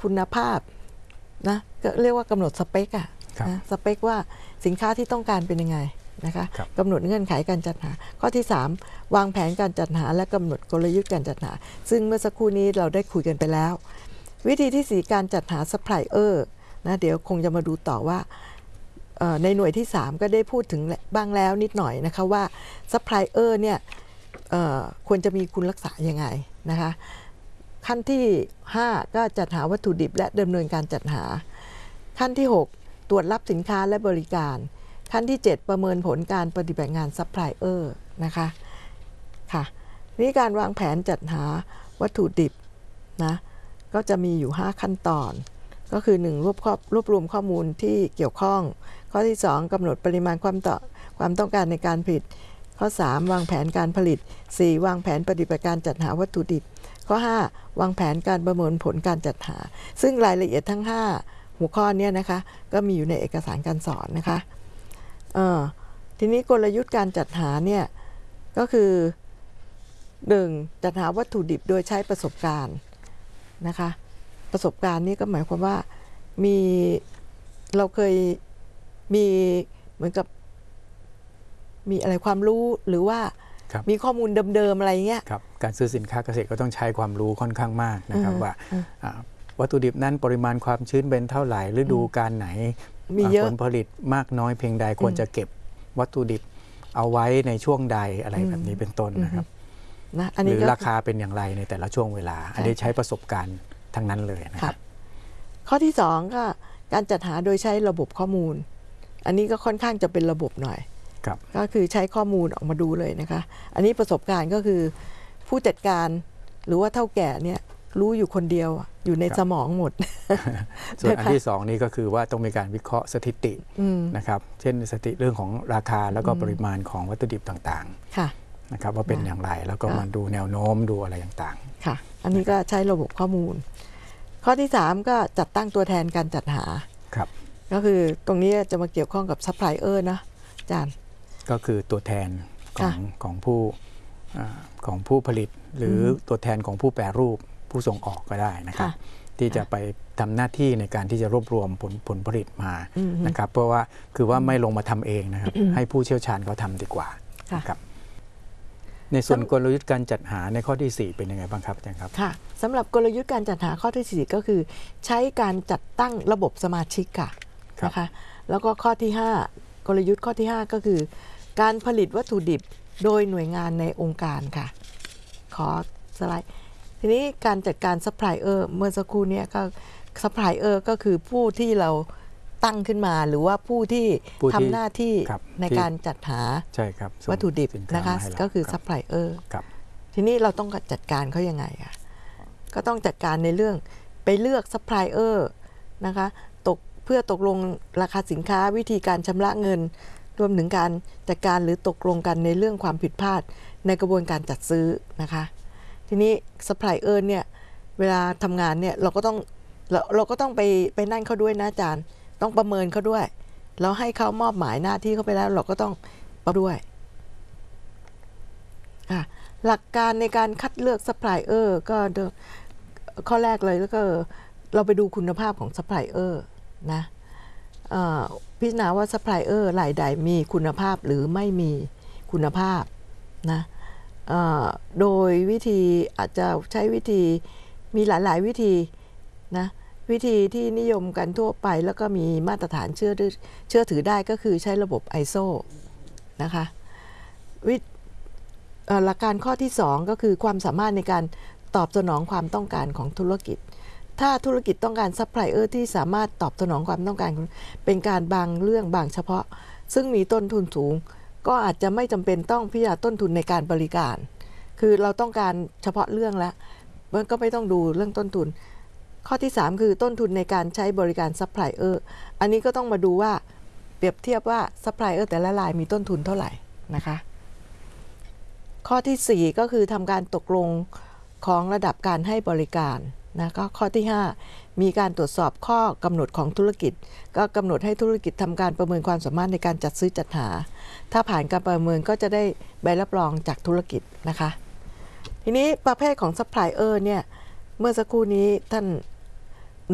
คุณภาพนะก็เรียกว่ากำหนดสเปคอะนะสเปคว่าสินค้าที่ต้องการเป็นยังไงนะคะกำหนดเงื่อนไขการจัดหาข้อที่3วางแผนการจัดหาและกำหนดกลยุทธ์การจัดหาซึ่งเมื่อสักครู่นี้เราได้คุยกันไปแล้ววิธีที่4การจัดหาซัพพลายเออร์นะเดี๋ยวคงจะมาดูต่อว่าในหน่วยที่3ก็ได้พูดถึงบ้างแล้วนิดหน่อยนะคะว่าซัพพลายเออร์เนี่ยควรจะมีคุณลักษณะยังไงนะคะขั้นที่5ก็จัดหาวัตถุดิบและดำเนินการจัดหาขั้นที่6ตรวจรับสินค้าและบริการขั้นที่7ประเมินผลการปฏิบัติงานซัพพลายเออร์นะคะค่ะนี่การวางแผนจัดหาวัตถุดิบนะก็จะมีอยู่5ขั้นตอนก็คือ1รวบรวมข้อมูลที่เกี่ยวข้องข้อที่2กำหนดปริมาณความต้องการในการผลิตข้อ3วางแผนการผลิต4วางแผนปฏิบัติการจัดหาวัตถุดิบข้อ5วางแผนการประเมินผลการจัดหาซึ่งรายละเอียดทั้ง5หัวข้อนี้นะคะก็มีอยู่ในเอกสารการสอนนะคะทีนี้กลยุทธ์การจัดหาเนี่ยก็คือ1จัดหาวัตถุดิบโดยใช้ประสบการณ์นะคะประสบการณ์นี่ก็หมายความว่าเราเคยมีเหมือนกับมีอะไรความรู้หรือว่ามีข้อมูลเดิมๆอะไรเงี้ยครับการซื้อสินค้าเกษตรก็ต้องใช้ความรู้ค่อนข้างมากนะครับว่าวัตถุดิบนั้นปริมาณความชื้นเป็นเท่าไหร่ฤดูกาลไหนมีผลผลิตมากน้อยเพียงใดควรจะเก็บวัตถุดิบเอาไว้ในช่วงใดอะไรแบบนี้เป็นต้นนะครับหรือราคาเป็นอย่างไรในแต่ละช่วงเวลาอันนี้ใช้ประสบการณ์ทั้งนั้นเลยนะครับข้อที่2ก็การจัดหาโดยใช้ระบบข้อมูลอันนี้ก็ค่อนข้างจะเป็นระบบหน่อยก็คือใช้ข้อมูลออกมาดูเลยนะคะอันนี้ประสบการณ์ก็คือผู้จัดการหรือว่าเฒ่าแก่เนี่ยรู้อยู่คนเดียวอยู่ในสมองหมดส่วนอันที่2นี่ก็คือว่าต้องมีการวิเคราะห์สถิตินะครับเช่นสถิติเรื่องของราคาแล้วก็ปริมาณของวัตถุดิบต่างๆนะครับว่าเป็นอย่างไรแล้วก็มาดูแนวโน้มดูอะไรต่างๆค่ะอันนี้ก็ใช้ระบบข้อมูลข้อที่3ก็จัดตั้งตัวแทนการจัดหาครับก็คือตรงนี้จะมาเกี่ยวข้องกับซัพพลายเออร์นะอาจารย์ก็คือตัวแทนของผู้ผลิตหรือตัวแทนของผู้แปรรูปผู้ส่งออกก็ได้นะครับที่จะไปทำหน้าที่ในการที่จะรวบรวมผลผลิตมานะครับเพราะว่าคือว่าไม่ลงมาทำเองนะครับให้ผู้เชี่ยวชาญเขาทำดีกว่าครับในส่วนกลยุทธ์การจัดหาในข้อที่4เป็นยังไงบ้างครับอาจารย์ครับค่ะสำหรับกลยุทธ์การจัดหาข้อที่4ก็คือใช้การจัดตั้งระบบสมาชิกค่ะนะคะแล้วก็ข้อที่5กลยุทธ์ข้อที่5ก็คือการผลิตวัตถุดิบโดยหน่วยงานในองค์การค่ะขอสไลด์ทีนี้การจัดการซัพพลายเออร์เมื่อสักครู่นี้ก็ซัพพลายเออร์ก็คือผู้ที่เราตั้งขึ้นมาหรือว่าผู้ที่ทำหน้าที่ในการจัดหาวัตถุดิบนะคะก็คือซัพพลายเออร์ทีนี้เราต้องจัดการเขายังไงอ่ะก็ต้องจัดการในเรื่องไปเลือกซัพพลายเออร์นะคะเพื่อตกลงราคาสินค้าวิธีการชำระเงินรวมถึงการจัดการหรือตกลงกันในเรื่องความผิดพลาดในกระบวนการจัดซื้อนะคะทีนี้ซัพพลายเออร์เนี่ยเวลาทำงานเนี่ยเราก็ต้องไปนั่นเขาด้วยนะอาจารย์ต้องประเมินเขาด้วยเราให้เขามอบหมายหน้าที่เขาไปแล้วเราก็ต้องประเมินด้วยหลักการในการคัดเลือกซัพพลายเออร์ก็ข้อแรกเลยแล้วก็เราไปดูคุณภาพของซัพพลายเออร์นะพิจารณาว่าซัพพลายเออร์รายใดมีคุณภาพหรือไม่มีคุณภาพนะโดยวิธีอาจจะใช้วิธีมีหลายๆวิธีนะวิธีที่นิยมกันทั่วไปแล้วก็มีมาตรฐานเชื่อถือได้ก็คือใช้ระบบ ISO นะคะหลักการข้อที่2ก็คือความสามารถในการตอบสนองความต้องการของธุรกิจถ้าธุรกิจต้องการซัพพลายเออร์ที่สามารถตอบสนองความต้องการเป็นการบางเรื่องบางเฉพาะซึ่งมีต้นทุนสูงก็อาจจะไม่จำเป็นต้องพิจารณาต้นทุนในการบริการคือเราต้องการเฉพาะเรื่องแล้วมันก็ไม่ต้องดูเรื่องต้นทุนข้อที่3คือต้นทุนในการใช้บริการซัพพลายเออร์อันนี้ก็ต้องมาดูว่าเปรียบเทียบว่าซัพพลายเออร์แต่ละรายมีต้นทุนเท่าไหร่นะคะข้อที่4ก็คือทำการตกลงของระดับการให้บริการนะก็ข้อที่5มีการตรวจสอบข้อกำหนดของธุรกิจก็กำหนดให้ธุรกิจทำการประเมินความสามารถในการจัดซื้อจัดหาถ้าผ่านการประเมินก็จะได้ใบรับรองจากธุรกิจนะคะทีนี้ประเภทของซัพพลายเออร์เนี่ยเมื่อสักครู่นี้ท่าน